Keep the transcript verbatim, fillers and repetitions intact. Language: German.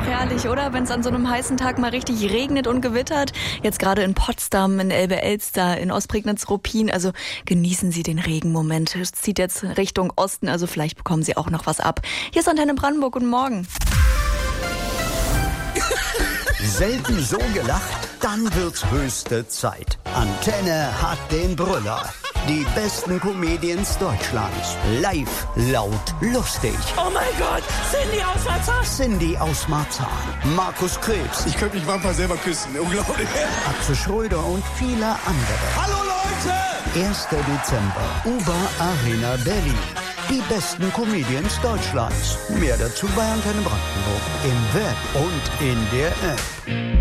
herrlich, oder? Wenn es an so einem heißen Tag mal richtig regnet und gewittert. Jetzt gerade in Potsdam, in Elbe-Elster, in Ostprignitz-Ruppin. Also genießen Sie den Regenmoment. Es zieht jetzt Richtung Osten, also vielleicht bekommen Sie auch noch was ab. Hier ist Antenne Brandenburg. Guten Morgen. Selten so gelacht, dann wird's höchste Zeit. Antenne hat den Brüller. Die besten Comedians Deutschlands. Live, laut, lustig. Oh mein Gott, Cindy aus Marzahn. Cindy aus Marzahn. Markus Krebs. Ich könnte mich manchmal selber küssen. Unglaublich. Atze Schröder und viele andere. Hallo Leute! erster Dezember. U-Bahn Arena Berlin. Die besten Comedians Deutschlands. Mehr dazu bei Antenne Brandenburg. Im Web und in der App.